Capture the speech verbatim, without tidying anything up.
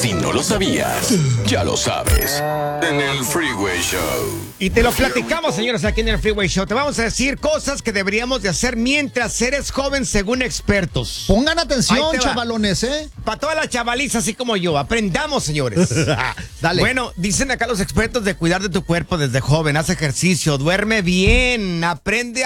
Si no lo sabías, ya lo sabes. En el Freeway Show. Y te lo platicamos, señores, aquí en el Freeway Show. Te vamos a decir cosas que deberíamos de hacer mientras eres joven, según expertos. Pongan atención, Ahí te va. chavalones, ¿eh? Para todas las chavalizas, así como yo. Aprendamos, señores. Dale. Bueno, dicen acá los expertos de cuidar de tu cuerpo desde joven. Haz ejercicio, duerme bien, aprende